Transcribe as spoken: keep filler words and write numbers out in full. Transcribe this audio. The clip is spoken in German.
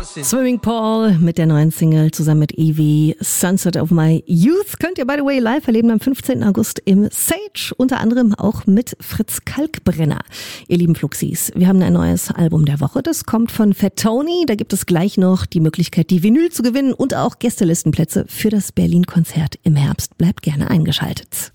Swimming Paul mit der neuen Single zusammen mit Evie, Sunset of My Youth, könnt ihr by the way live erleben am fünfzehnten August im Sage, unter anderem auch mit Fritz Kalkbrenner. Ihr lieben Fluxis, wir haben ein neues Album der Woche, das kommt von Fat Tony, da gibt es gleich noch die Möglichkeit, die Vinyl zu gewinnen und auch Gästelistenplätze für das Berlin-Konzert im Herbst. Bleibt gerne eingeschaltet.